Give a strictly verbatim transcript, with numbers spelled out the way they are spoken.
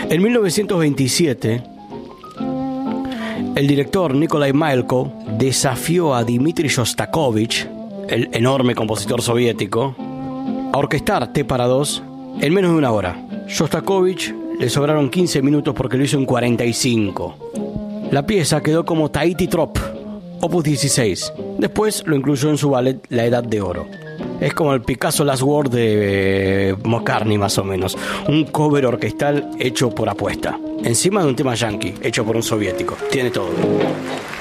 En mil novecientos veintisiete, el director Nikolai Mielko desafió a Dmitri Shostakovich, el enorme compositor soviético, a orquestar T para dos en menos de una hora. Shostakovich le sobraron quince minutos porque lo hizo en cuarenta y cinco. La pieza quedó como Tahiti Trop, opus dieciséis. Después lo incluyó en su ballet La Edad de Oro. Es como el Picasso Last Word de eh, McCartney, más o menos. Un cover orquestal hecho por apuesta. Encima de un tema yankee, hecho por un soviético. Tiene todo.